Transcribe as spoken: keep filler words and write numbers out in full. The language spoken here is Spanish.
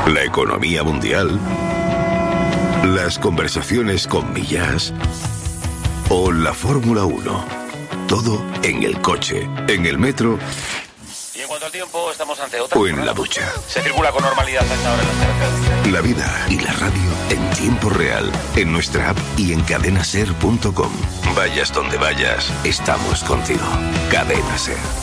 La economía mundial, las conversaciones con Millás o la Fórmula uno. Todo en el coche, en el metro. Y en cuanto al tiempo, estamos ante otra. O en la ducha. Se circula con normalidad a esta hora en las carreteras. La vida y la radio en tiempo real, en nuestra app y en cadena ser punto com. Vayas donde vayas, estamos contigo. Cadena Ser.